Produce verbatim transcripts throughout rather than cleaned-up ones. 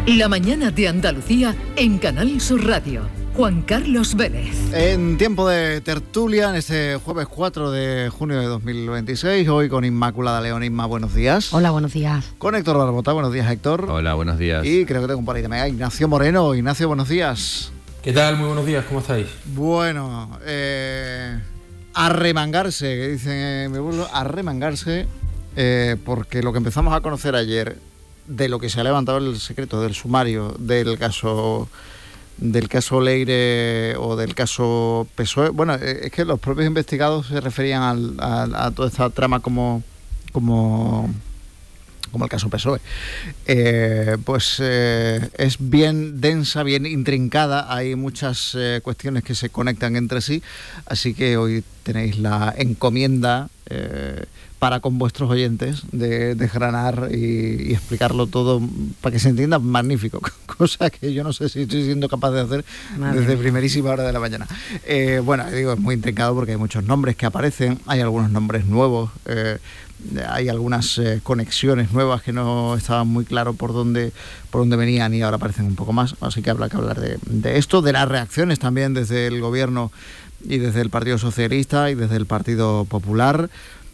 La mañana de Andalucía en Canal Sur Radio. Juan Carlos Vélez. En tiempo de tertulia, en este jueves cuatro de junio de dos mil veintiséis, hoy con Inmaculada León. Inma, buenos días. Hola, buenos días. Con Héctor Barbota, buenos días, Héctor. Hola, buenos días. Y creo que tengo por ahí también a Ignacio Moreno. Ignacio, buenos días. ¿Qué tal? Muy buenos días, ¿cómo estáis? Bueno, eh, arremangarse, que dicen en mi pueblo, arremangarse, eh, porque lo que empezamos a conocer ayer, de lo que se ha levantado el secreto del sumario del caso del caso Leire o del caso P S O E, bueno, es que los propios investigados se referían al, a, a toda esta trama como como como el caso P S O E, eh, pues eh, es bien densa, bien intrincada, hay muchas eh, cuestiones que se conectan entre sí, así que hoy tenéis la encomienda eh, para con vuestros oyentes de desgranar y, y explicarlo todo para que se entienda magnífico, cosa que yo no sé si estoy siendo capaz de hacer Madre desde mía. primerísima hora de la mañana. Eh, bueno, digo, es muy intrincado porque hay muchos nombres que aparecen, hay algunos nombres nuevos, eh, hay algunas eh, conexiones nuevas que no estaban muy claro por dónde por dónde venían y ahora aparecen un poco más, así que habrá que hablar de, de esto, de las reacciones también desde el gobierno y desde el Partido Socialista y desde el Partido Popular,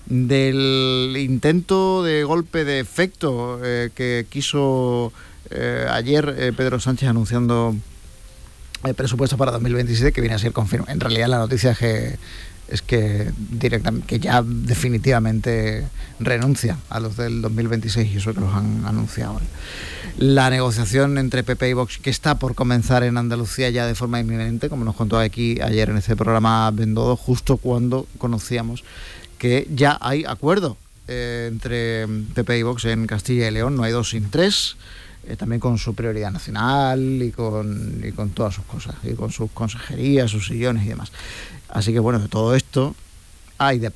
del intento de golpe de efecto eh, que quiso eh, ayer eh, Pedro Sánchez anunciando el presupuesto para dos mil veintisiete, que viene a ser confirmado. En realidad la noticia es que es que directamente que ya definitivamente renuncia a los del dos mil veintiséis y eso que los han anunciado. La negociación entre P P y Vox, que está por comenzar en Andalucía ya de forma inminente, como nos contó aquí ayer en este programa Bendodo, justo cuando conocíamos que ya hay acuerdo eh, entre P P y Vox en Castilla y León, no hay dos sin tres, eh, también con su prioridad nacional y con, y con todas sus cosas, y con sus consejerías, sus sillones y demás. Así que bueno, de todo esto hay de